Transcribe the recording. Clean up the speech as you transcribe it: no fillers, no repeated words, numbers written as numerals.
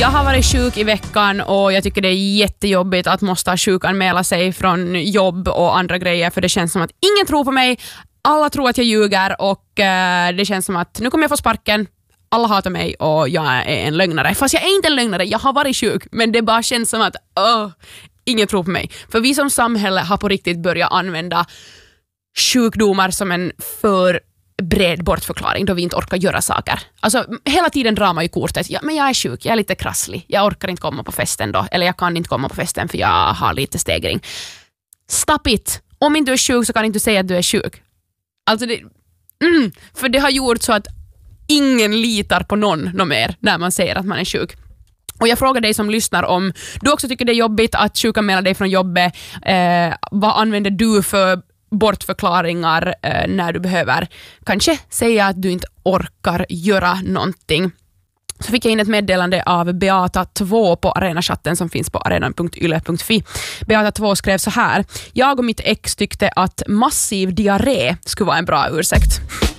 Jag har varit sjuk i veckan och jag tycker det är jättejobbigt att måste sjukanmäla sig från jobb och andra grejer, för det känns som att ingen tror på mig. Alla tror att jag ljuger och det känns som att nu kommer jag få sparken. Alla hatar mig och jag är en lögnare. Fast jag är inte en lögnare, jag har varit sjuk. Men det bara känns som att ingen tror på mig. För vi som samhälle har på riktigt börjat använda sjukdomar som en för bred bortförklaring då vi inte orkar göra saker. Alltså hela tiden drar man ju kortet. Ja, men jag är sjuk, jag är lite krasslig. Jag orkar inte komma på festen då. Eller jag kan inte komma på festen för jag har lite stegring. Stop it! Om inte du är sjuk så kan inte du säga att du är sjuk. Alltså för det har gjort så att ingen litar på någon mer när man säger att man är sjuk. Och jag frågar dig som lyssnar om du också tycker det är jobbigt att sjukanmäla dig från jobbet. Vad använder du för bortförklaringar när du behöver kanske säga att du inte orkar göra någonting? Så fick jag in ett meddelande av Beata 2 på arenachatten som finns på arena.yle.fi. Beata 2 skrev så här: jag och mitt ex tyckte att massiv diarré skulle vara en bra ursäkt.